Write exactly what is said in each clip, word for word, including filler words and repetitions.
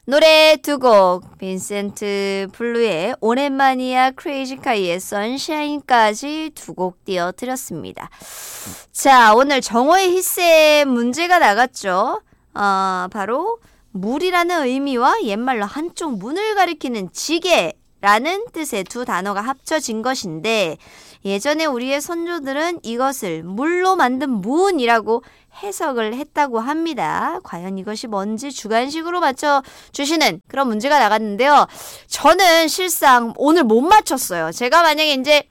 노래 두 곡, 빈센트 블루의 오랜만이야 크레이지카이의 선샤인까지 두 곡 띄워드렸습니다. 자, 오늘 정오의 히스에 문제가 나갔죠. 어, 바로 물이라는 의미와 옛말로 한쪽 문을 가리키는 지게라는 뜻의 두 단어가 합쳐진 것인데, 예전에 우리의 선조들은 이것을 물로 만든 문이라고 해석을 했다고 합니다. 과연 이것이 뭔지 주관식으로 맞춰주시는 그런 문제가 나갔는데요. 저는 실상 오늘 못 맞췄어요. 제가 만약에 이제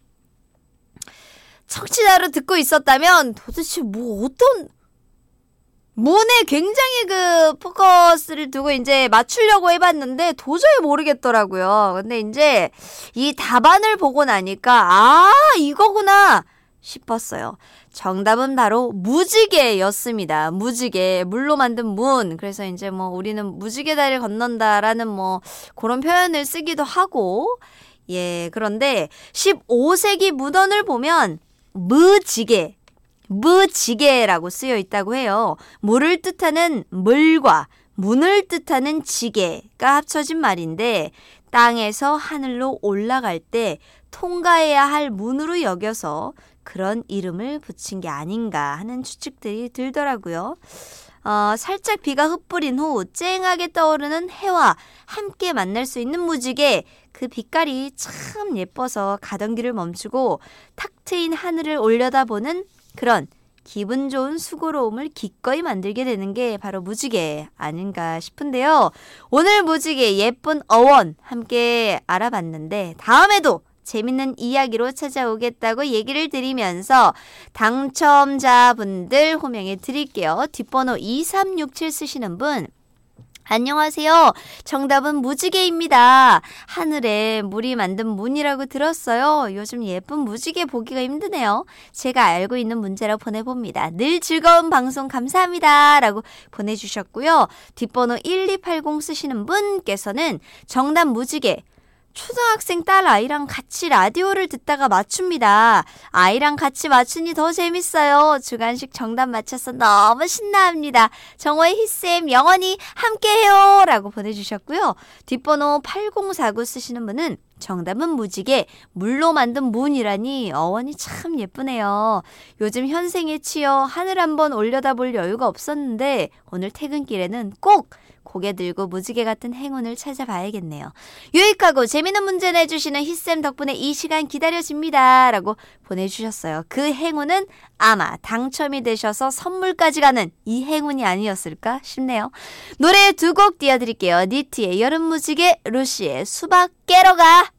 청취자로 듣고 있었다면 도대체 뭐 어떤 문에 굉장히 그 포커스를 두고 이제 맞추려고 해봤는데 도저히 모르겠더라고요. 근데 이제 이 답안을 보고 나니까 아, 이거구나 싶었어요. 정답은 바로 무지개였습니다. 무지개, 물로 만든 문. 그래서 이제 뭐 우리는 무지개 다리를 건넌다라는 뭐 그런 표현을 쓰기도 하고, 예, 그런데 십오 세기 문헌을 보면 무지개, 무지개라고 쓰여 있다고 해요. 물을 뜻하는 물과 문을 뜻하는 지게가 합쳐진 말인데, 땅에서 하늘로 올라갈 때 통과해야 할 문으로 여겨서 그런 이름을 붙인 게 아닌가 하는 추측들이 들더라고요. 어, 살짝 비가 흩뿌린 후 쨍하게 떠오르는 해와 함께 만날 수 있는 무지개, 그 빛깔이 참 예뻐서 가던 길을 멈추고 탁 트인 하늘을 올려다보는 그런 기분 좋은 수고로움을 기꺼이 만들게 되는 게 바로 무지개 아닌가 싶은데요. 오늘 무지개 예쁜 어원 함께 알아봤는데, 다음에도 재밌는 이야기로 찾아오겠다고 얘기를 드리면서 당첨자분들 호명해 드릴게요. 뒷번호 이삼육칠 쓰시는 분, 안녕하세요. 정답은 무지개입니다. 하늘에 물이 만든 문이라고 들었어요. 요즘 예쁜 무지개 보기가 힘드네요. 제가 알고 있는 문제라 보내봅니다. 늘 즐거운 방송 감사합니다. 라고 보내주셨고요. 뒷번호 일이팔공 쓰시는 분께서는 정답 무지개, 초등학생 딸 아이랑 같이 라디오를 듣다가 맞춥니다. 아이랑 같이 맞추니 더 재밌어요. 주간식 정답 맞춰서 너무 신나합니다. 정호의 히쌤 영원히 함께해요. 라고 보내주셨고요. 뒷번호 팔공사구 쓰시는 분은 정답은 무지개, 물로 만든 문이라니 어원이 참 예쁘네요. 요즘 현생에 치여 하늘 한번 올려다볼 여유가 없었는데 오늘 퇴근길에는 꼭 고개 들고 무지개 같은 행운을 찾아봐야겠네요. 유익하고 재미있는 문제 내주시는 히쌤 덕분에 이 시간 기다려집니다. 라고 보내주셨어요. 그 행운은 아마 당첨이 되셔서 선물까지 가는 이 행운이 아니었을까 싶네요. 노래 두 곡 띄워드릴게요. 니트의 여름 무지개, 루시의 수박 깨러 가.